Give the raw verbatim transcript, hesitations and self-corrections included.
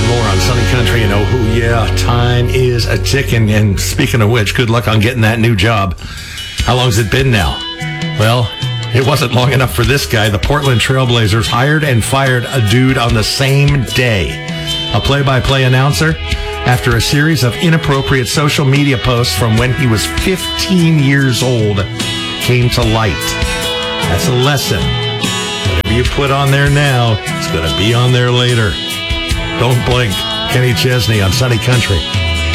more on Sunny Country and oh, who, yeah, time is a ticking. And speaking of which, good luck on getting that new job. How long's it been now? Well, it wasn't long enough for this guy. The Portland Trailblazers hired and fired a dude on the same day. A play-by-play announcer after a series of inappropriate social media posts from when he was fifteen years old came to light. That's a lesson. Whatever you put on there now, it's going to be on there later. Don't blink. Kenny Chesney on Sunny Country.